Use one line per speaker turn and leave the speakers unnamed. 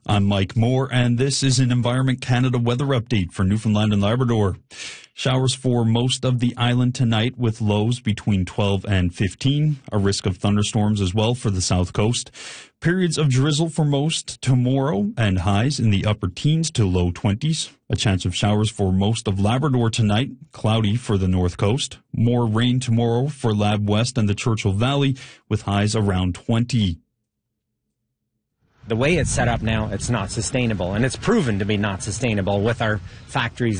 I'm Mike Moore, and this is an Environment Canada weather update for Newfoundland and Labrador. Showers for most of the island tonight with lows between 12 and 15. A risk of thunderstorms as well for the south coast. Periods of drizzle for most tomorrow and highs in the upper teens to low 20s. A chance of showers for most of Labrador tonight. Cloudy for the north coast. More rain tomorrow for Lab West and the Churchill Valley with highs around 20.
The way it's set up now, it's not sustainable, and it's proven to be not sustainable with our factories